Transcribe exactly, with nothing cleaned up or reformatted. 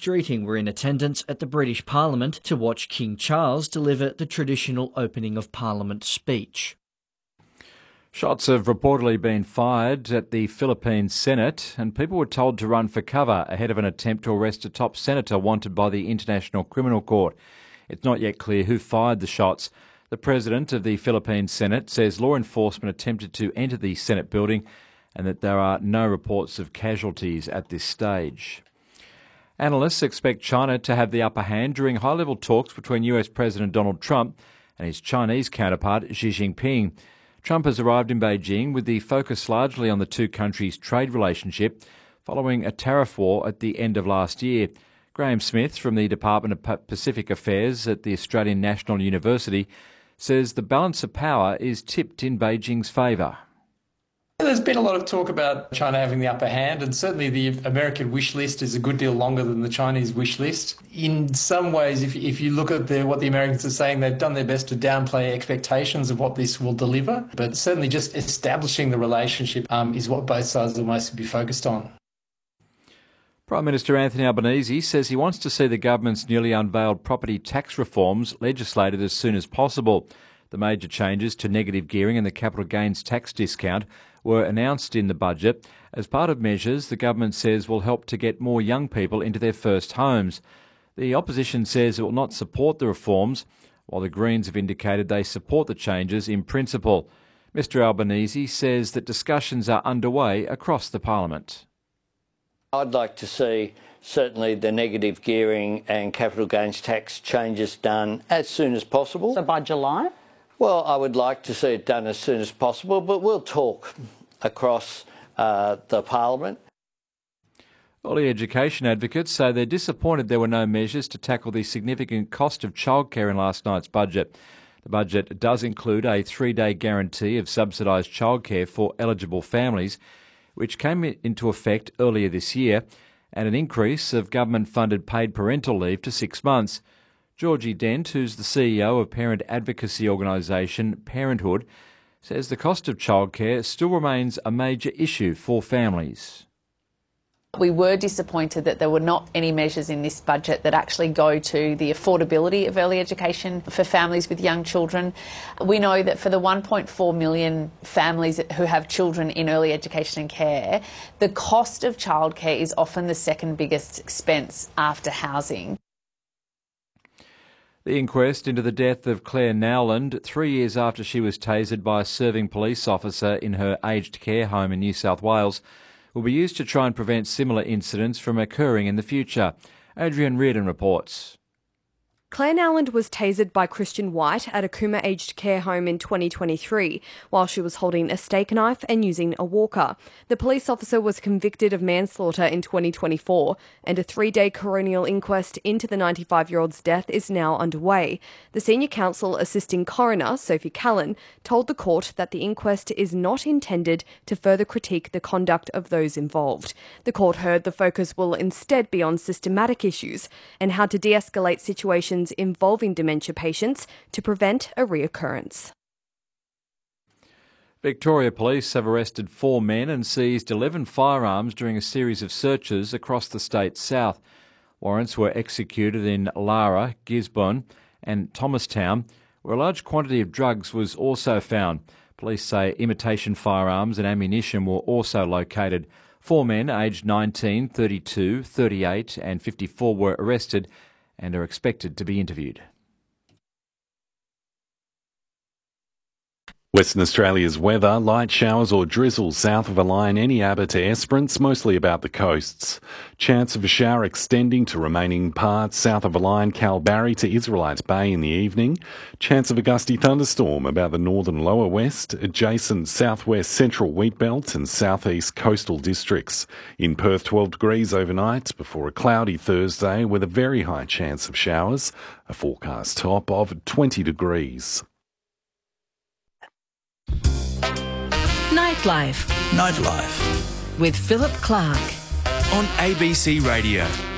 Streeting were in attendance at the British Parliament to watch King Charles deliver the traditional opening of Parliament speech. Shots have reportedly been fired at the Philippine Senate, and people were told to run for cover ahead of an attempt to arrest a top senator wanted by the International Criminal Court. It's not yet clear who fired the shots. The president of the Philippine Senate says law enforcement attempted to enter the Senate building and that there are no reports of casualties at this stage. Analysts expect China to have the upper hand during high-level talks between U S President Donald Trump and his Chinese counterpart Xi Jinping. Trump has arrived in Beijing with the focus largely on the two countries' trade relationship following a tariff war at the end of last year. Graham Smith from the Department of Pacific Affairs at the Australian National University says the balance of power is tipped in Beijing's favour. There's been a lot of talk about China having the upper hand, and certainly the American wish list is a good deal longer than the Chinese wish list. In some ways, if, if you look at the, what the Americans are saying, they've done their best to downplay expectations of what this will deliver. But certainly just establishing the relationship um, is what both sides will mostly be focused on. Prime Minister Anthony Albanese says he wants to see the government's newly unveiled property tax reforms legislated as soon as possible. The major changes to negative gearing and the capital gains tax discount were announced in the budget as part of measures the government says will help to get more young people into their first homes. The opposition says it will not support the reforms, while the Greens have indicated they support the changes in principle. Mr Albanese says that discussions are underway across the parliament. I'd like to see certainly the negative gearing and capital gains tax changes done as soon as possible. So by July? Well, I would like to see it done as soon as possible, but we'll talk across uh, the parliament. Early education advocates say they're disappointed there were no measures to tackle the significant cost of childcare in last night's budget. The budget does include a three-day guarantee of subsidised childcare for eligible families, which came into effect earlier this year, and an increase of government-funded paid parental leave to six months. Georgie Dent, who's the C E O of parent advocacy organisation Parenthood, says the cost of childcare still remains a major issue for families. We were disappointed that there were not any measures in this budget that actually go to the affordability of early education for families with young children. We know that for the one point four million families who have children in early education and care, the cost of childcare is often the second biggest expense after housing. The inquest into the death of Claire Nowland, three years after she was tasered by a serving police officer in her aged care home in New South Wales, will be used to try and prevent similar incidents from occurring in the future. Adrian Reardon reports. Claire Nowland was tasered by Christian White at a Cooma aged care home in twenty twenty-three while she was holding a steak knife and using a walker. The police officer was convicted of manslaughter in twenty twenty-four, and a three-day coronial inquest into the ninety-five-year-old's death is now underway. The senior counsel assisting coroner, Sophie Callan, told the court that the inquest is not intended to further critique the conduct of those involved. The court heard the focus will instead be on systematic issues and how to de-escalate situations involving dementia patients to prevent a reoccurrence. Victoria Police have arrested four men and seized eleven firearms during a series of searches across the state's south. Warrants were executed in Lara, Gisborne and Thomastown, where a large quantity of drugs was also found. Police say imitation firearms and ammunition were also located. Four men aged nineteen, thirty-two, thirty-eight and fifty-four were arrested and are expected to be interviewed. Western Australia's weather, light showers or drizzle south of a line, any Abbott to Esperance, mostly about the coasts. Chance of a shower extending to remaining parts south of a line, Kalbarri to Israelites Bay in the evening. Chance of a gusty thunderstorm about the northern lower west, adjacent southwest central wheatbelt and southeast coastal districts. In Perth, twelve degrees overnight before a cloudy Thursday with a very high chance of showers. A forecast top of twenty degrees. Nightlife. Nightlife. With Philip Clark. On A B C Radio.